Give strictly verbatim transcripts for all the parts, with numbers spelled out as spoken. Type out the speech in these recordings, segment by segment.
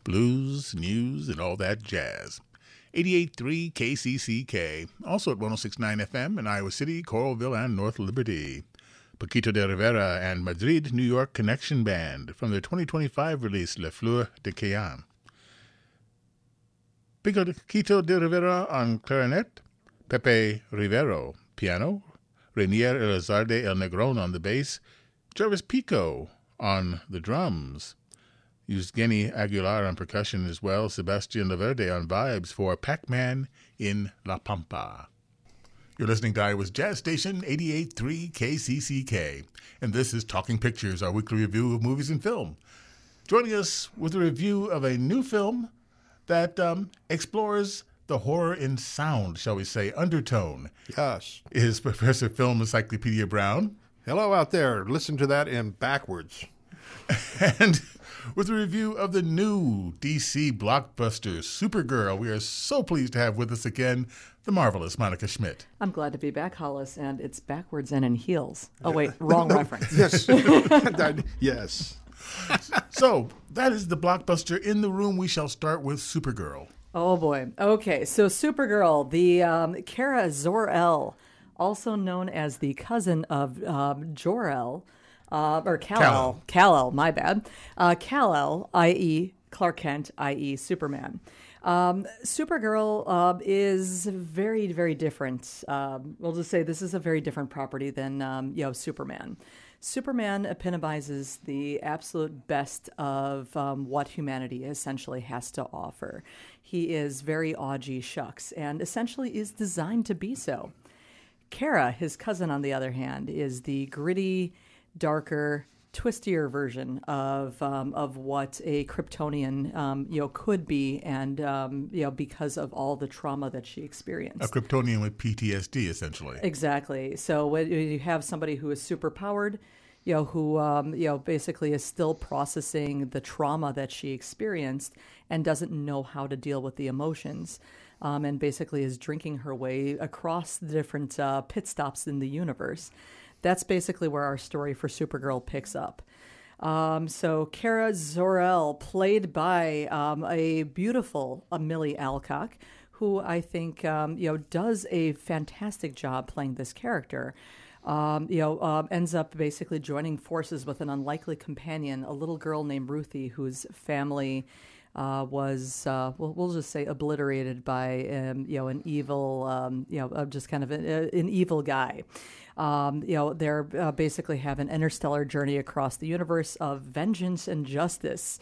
blues, news, and all that jazz. eighty-eight point three K C C K, also at one oh six point nine F M in Iowa City, Coralville, and North Liberty. Paquito de Rivera and Madrid, New York Connection Band from their twenty twenty-five release Le Fleur de Cayenne. Paquito de Rivera on clarinet, Pepe Rivero piano, Rainier Elizalde El Negron on the bass, Jarvis Pico on the drums. Eugeni Aguilar on percussion as well, Sebastian Laverde on vibes for Pac-Man in La Pampa. You're listening to Iowa's Jazz Station, eighty-eight point three K C C K, and this is Talking Pictures, our weekly review of movies and film. Joining us with a review of a new film that um, explores the horror in sound, shall we say, undertone. Yes. Is Professor Film Encyclopedia Brown. Hello out there. Listen to that in backwards. And with a review of the new D C blockbuster, Supergirl, we are so pleased to have with us again the marvelous Monica Schmidt. I'm glad to be back, Hollis, and it's backwards and in heels. Oh, wait, wrong reference. Yes. That, yes. So, that is the blockbuster. In the room, we shall start with Supergirl. Oh, boy. Okay, so Supergirl, the um, Kara Zor-El, also known as the cousin of um, Jor-El, uh, or Kal-El. Kal-El. Kal-El, my bad. Uh, Kal-El, that is. Clark Kent, that is. Superman. Um, Supergirl uh, is very, very different. Um, we'll just say this is a very different property than um, you know Superman. Superman epitomizes the absolute best of um, what humanity essentially has to offer. He is very aw gee shucks and essentially is designed to be so. Kara, his cousin, on the other hand, is the gritty, darker, twistier version of um, of what a Kryptonian um, you know could be, and um, you know because of all the trauma that she experienced. A Kryptonian with P T S D, essentially. Exactly. So when you have somebody who is super powered, you know, who um, you know basically is still processing the trauma that she experienced and doesn't know how to deal with the emotions. Um, and basically is drinking her way across the different uh, pit stops in the universe. That's basically where our story for Supergirl picks up. Um, so Kara Zor-El, played by um, a beautiful uh, Millie Alcock, who I think um, you know does a fantastic job playing this character. Um, you know, uh, ends up basically joining forces with an unlikely companion, a little girl named Ruthie, whose family uh, was, uh, we'll, we'll just say, obliterated by, um, you know, an evil, um, you know, uh, just kind of an, uh, an evil guy. Um, you know, they're uh, basically have an interstellar journey across the universe of vengeance and justice,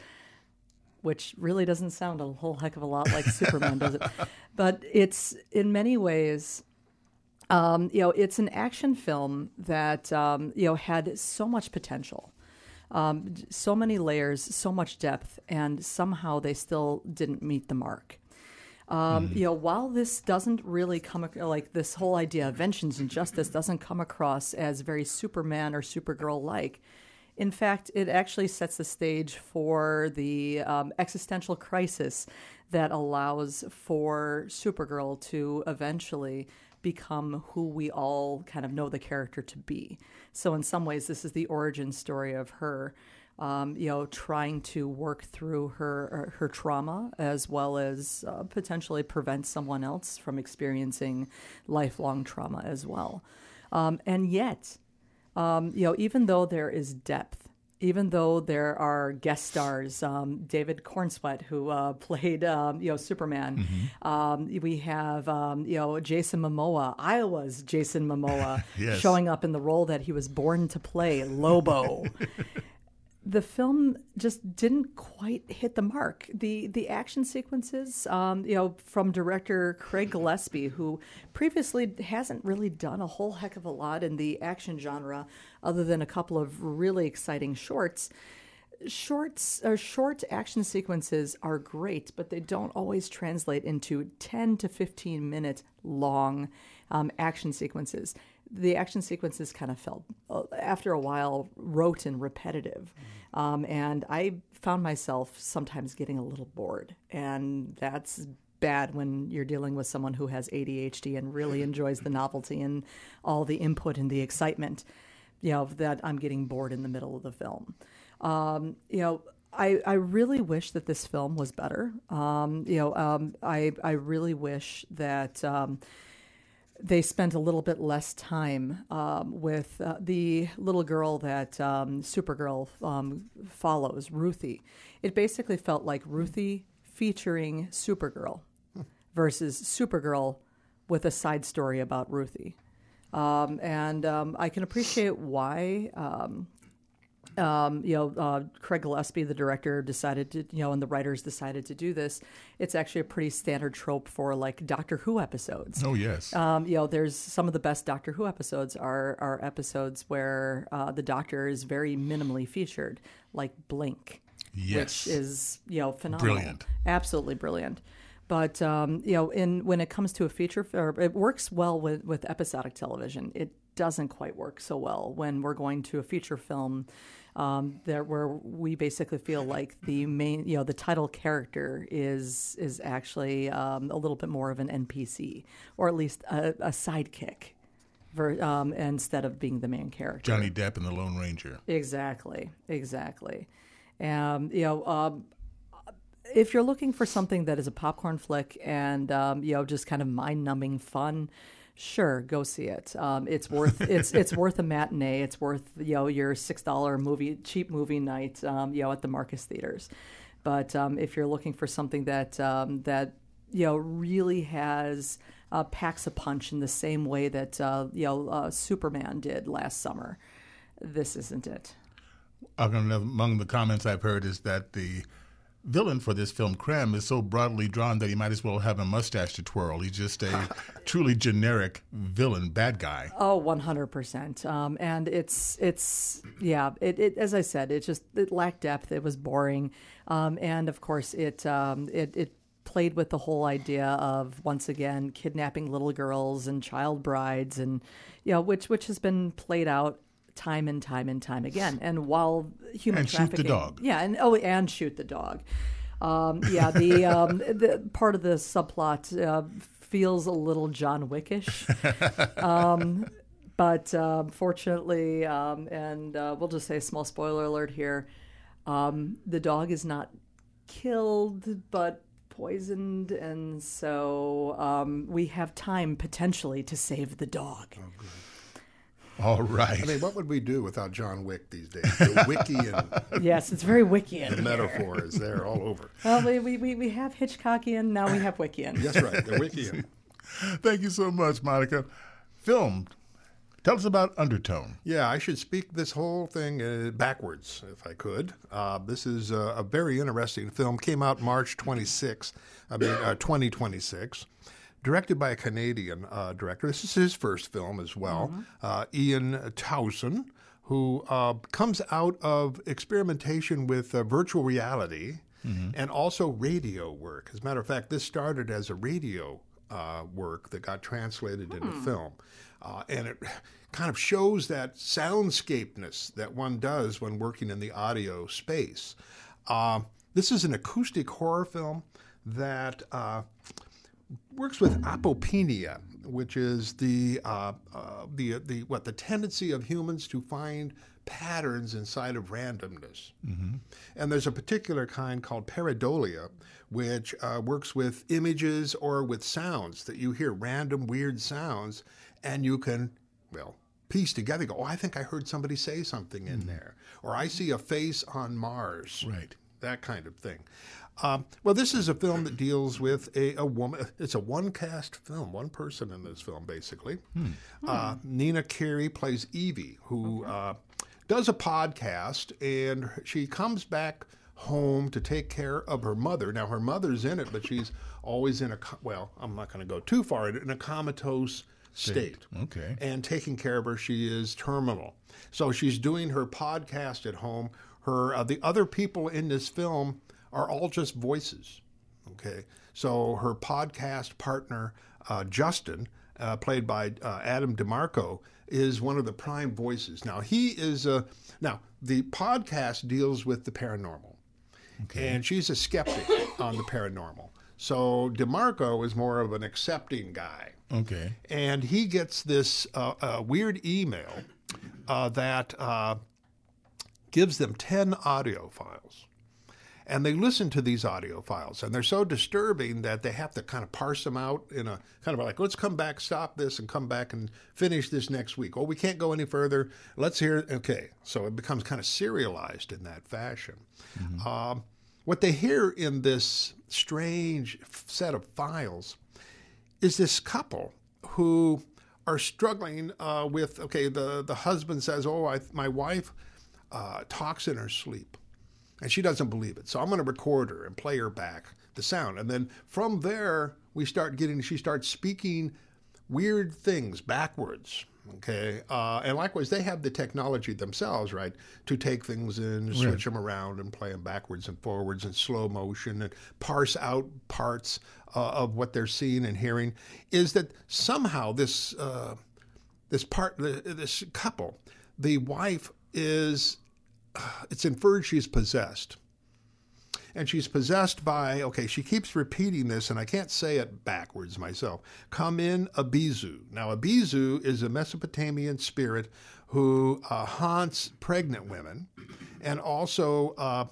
which really doesn't sound a whole heck of a lot like Superman, does it? But it's, in many ways, um, you know, it's an action film that, um, you know, had so much potential. Um, so many layers, so much depth, and somehow they still didn't meet the mark. Um, mm. You know, while this doesn't really come ac- like this whole idea of vengeance and justice doesn't come across as very Superman or Supergirl-like, in fact, it actually sets the stage for the um, existential crisis that allows for Supergirl to eventually become who we all kind of know the character to be. So in some ways, this is the origin story of her, um, you know, trying to work through her her trauma as well as uh, potentially prevent someone else from experiencing lifelong trauma as well. Um, and yet, um, you know, even though there is depth, even though there are guest stars, um, David Cornsweet, who uh, played, um, you know, Superman. Mm-hmm. Um, we have, um, you know, Jason Momoa, Iowa's Jason Momoa, yes. showing up in the role that he was born to play, Lobo. The film just didn't quite hit the mark. The the action sequences, um, you know, from director Craig Gillespie, who previously hasn't really done a whole heck of a lot in the action genre, other than a couple of really exciting shorts. Shorts or short action sequences are great, but they don't always translate into ten to fifteen minute long um, action sequences. The action sequences kind of felt, uh, after a while, rote and repetitive. Um, and I found myself sometimes getting a little bored. And that's bad when you're dealing with someone who has A D H D and really enjoys the novelty and all the input and the excitement, you know, that I'm getting bored in the middle of the film. Um, you know, I, I really wish that this film was better. Um, you know, um, I I really wish that um, they spent a little bit less time um, with uh, the little girl that um, Supergirl um, follows, Ruthie. It basically felt like Ruthie featuring Supergirl versus Supergirl with a side story about Ruthie. Um, and um, I can appreciate why, um, um, you know, uh, Craig Gillespie, the director, decided to, you know, and the writers decided to do this. It's actually a pretty standard trope for like Doctor Who episodes. Oh, yes. Um, you know, there's some of the best Doctor Who episodes are are episodes where uh, the Doctor is very minimally featured, like Blink, Yes. which is, you know, phenomenal, Brilliant. absolutely brilliant. But um, you know, in when it comes to a feature, or it works well with, with episodic television. It doesn't quite work so well when we're going to a feature film, um, there where we basically feel like the main, you know, the title character is is actually um, a little bit more of an N P C, or at least a, a sidekick, ver, um, instead of being the main character. Johnny Depp and the Lone Ranger. Exactly, exactly. Um, you know. Um, If you're looking for something that is a popcorn flick and um, you know, just kind of mind-numbing fun, sure, go see it. Um, it's worth it's it's worth a matinee. It's worth, you know, your six dollar movie cheap movie night, um, you know, at the Marcus theaters. But um, if you're looking for something that um, that you know really has uh, packs a punch in the same way that uh, you know uh, Superman did last summer, this isn't it. Among the comments I've heard is that the villain for this film, Krem, is so broadly drawn that he might as well have a mustache to twirl. He's just a truly generic villain, bad guy. Oh, one hundred percent. Um, and it's, it's yeah, it, it, as I said, it just it lacked depth. It was boring. Um, and, of course, it, um, it, it played with the whole idea of, once again, kidnapping little girls and child brides, and, you know, which, which has been played out time and time and time again. And while human and trafficking, shoot the dog. Yeah, and oh, and shoot the dog. Um, yeah, the um, the part of the subplot uh, feels a little John Wickish, um, but uh, fortunately, um, and uh, we'll just say a small spoiler alert here: um, the dog is not killed, but poisoned, and so um, we have time potentially to save the dog. Oh, good. All right. I mean, what would we do without John Wick these days? The wiki and Yes, it's very Wickian. the metaphor is there all over. Well, we, we, we- we have Hitchcockian, now we have Wickian. That's right, the wiki. And, Thank you so much, Monica. Film, tell us about Undertone. yeah, I should speak this whole thing uh, backwards, if I could. Uh, this is a, a very interesting film. Came out March twenty-sixth, I mean, uh, twenty twenty-six. Directed by a Canadian uh, director. This is his first film as well, mm-hmm. uh, Ian Towson, who uh, comes out of experimentation with uh, virtual reality mm-hmm. and also radio work. As a matter of fact, this started as a radio uh, work that got translated into hmm. film. Uh, and it kind of shows that soundscapeness that one does when working in the audio space. Uh, this is an acoustic horror film that uh, works with apopenia, which is the uh, uh, the the what the tendency of humans to find patterns inside of randomness. Mm-hmm. And there's a particular kind called pareidolia, which uh, works with images or with sounds, that you hear random weird sounds, and you can, well, piece together. Go, oh, I think I heard somebody say something in mm-hmm. there, or I see a face on Mars. Right. That kind of thing. Um, well, this is a film that deals with a, a woman. It's a one-cast film, one person in this film, basically. Hmm. Uh, Nina Carey plays Evie, who okay. uh, does a podcast, and she comes back home to take care of her mother. Now, her mother's in it, but she's always in a, well, I'm not going to go too far, in a comatose state. Okay. And taking care of her, she is terminal. So she's doing her podcast at home. Her uh, the other people in this film are all just voices, okay? So her podcast partner, uh, Justin, uh, played by uh, Adam DeMarco, is one of the prime voices. Now, he is, uh, now, the podcast deals with the paranormal, okay. And she's a skeptic on the paranormal. So DeMarco is more of an accepting guy. Okay. And he gets this uh, uh, weird email uh, that uh, gives them ten audio files. And they listen to these audio files, and they're so disturbing that they have to kind of parse them out in a kind of like, let's come back, stop this, and come back and finish this next week. Oh, we can't go any further. Let's hear it. Okay. So it becomes kind of serialized in that fashion. Mm-hmm. Um, what they hear in this strange set of files is this couple who are struggling uh, with, okay, the, the husband says, oh, I, my wife uh, talks in her sleep. And she doesn't believe it. So I'm going to record her and play her back the sound. And then from there, we start getting, she starts speaking weird things backwards. Okay. Uh, and likewise, they have the technology themselves, right, to take things in, switch right. them around and play them backwards and forwards in slow motion and parse out parts uh, of what they're seeing and hearing. Is that somehow this, uh, this part, this couple, the wife is, it's inferred she's possessed. And she's possessed by, okay, she keeps repeating this, and I can't say it backwards myself. Kamin Abizu. Now, Abizu is a Mesopotamian spirit who uh, haunts pregnant women and also uh,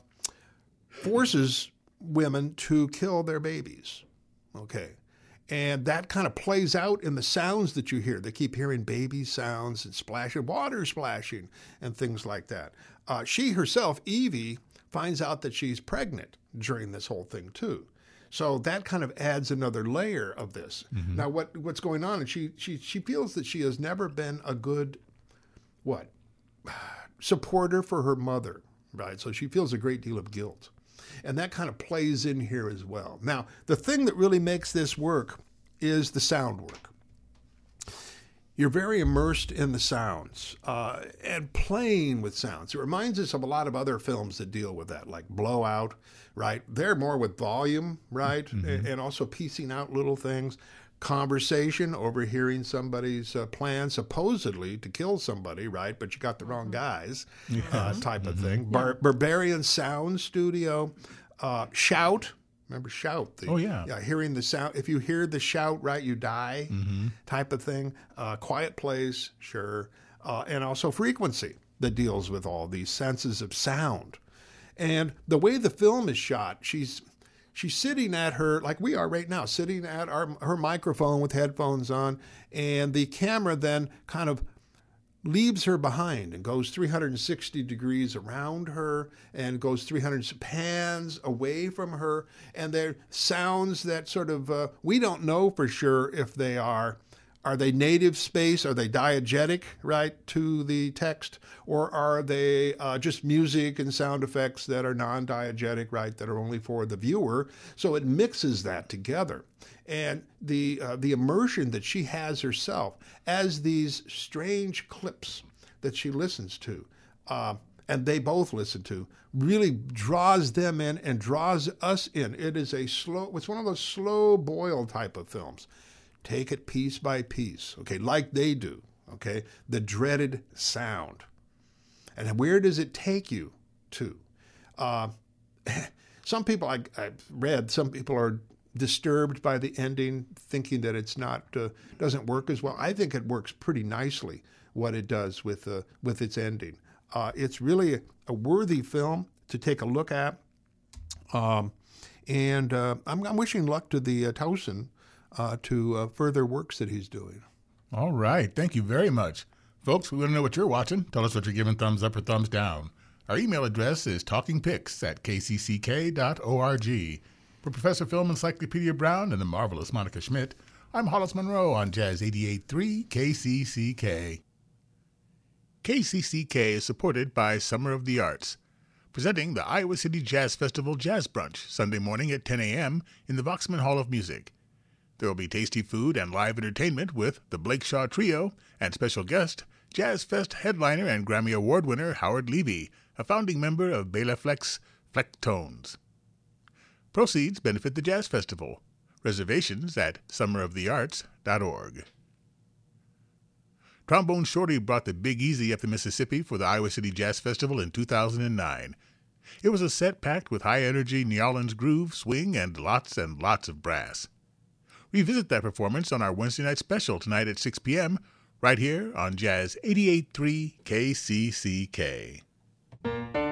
forces women to kill their babies. Okay. And that kind of plays out in the sounds that you hear. They keep hearing baby sounds and splashing, water splashing, and things like that. Uh, she herself, Evie, finds out that she's pregnant during this whole thing too. So that kind of adds another layer of this. Mm-hmm. Now, what what's going on? And she she she feels that she has never been a good what supporter for her mother, right? So she feels a great deal of guilt. And that kind of plays in here as well. Now, the thing that really makes this work is the sound work. You're very immersed in the sounds uh, and playing with sounds. It reminds us of a lot of other films that deal with that, like Blowout, right? They're more with volume, right? Mm-hmm. And also piecing out little things. Conversation, overhearing somebody's uh, plan supposedly to kill somebody, right? But you got the wrong guys, yes. uh, type mm-hmm. of thing. Bar- yeah. Barbarian Sound Studio. Uh, shout. Remember Shout? The, oh, yeah. Yeah, hearing the sound. If you hear the shout, right, you die, mm-hmm. type of thing. Uh, Quiet Place, sure. Uh, and also Frequency that deals with all these senses of sound. And the way the film is shot, she's she's sitting at her, like we are right now, sitting at our her microphone with headphones on, and the camera then kind of leaves her behind and goes three hundred sixty degrees around her and goes three hundred pans away from her. And there are sounds that sort of, uh, we don't know for sure if they are, are they native space? Are they diegetic, right, to the text? Or are they uh, just music and sound effects that are non-diegetic, right, that are only for the viewer? So it mixes that together. And the uh, the immersion that she has herself as these strange clips that she listens to, uh, and they both listen to, really draws them in and draws us in. It is a slow, it's one of those slow boil type of films. Take it piece by piece, okay, like they do, okay? The dreaded sound. And where does it take you to? Uh, some people, I, I've read, some people are disturbed by the ending, thinking that it's not uh, doesn't work as well. I think it works pretty nicely what it does with uh, with its ending. Uh, it's really a, a worthy film to take a look at, um, and uh, I'm, I'm wishing luck to the uh, Towson uh, to uh, further works that he's doing. All right, thank you very much, folks. We want to know what you're watching. Tell us what you're giving thumbs up or thumbs down. Our email address is talkingpics at k c c k dot org. For Professor Film Encyclopedia Brown and the marvelous Monica Schmidt, I'm Hollis Monroe on Jazz eighty-eight point three K C C K. K C C K is supported by Summer of the Arts, presenting the Iowa City Jazz Festival Jazz Brunch Sunday morning at ten a.m. in the Voxman Hall of Music. There will be tasty food and live entertainment with the Blake Shaw Trio and special guest, Jazz Fest headliner and Grammy Award winner Howard Levy, a founding member of Bela Fleck's Flecktones. Proceeds benefit the Jazz Festival. Reservations at summer of the arts dot org. Trombone Shorty brought the Big Easy up the Mississippi for the Iowa City Jazz Festival in two thousand nine. It was a set packed with high-energy New Orleans groove, swing, and lots and lots of brass. Revisit that performance on our Wednesday night special tonight at six p.m. right here on Jazz eighty-eight point three K C C K.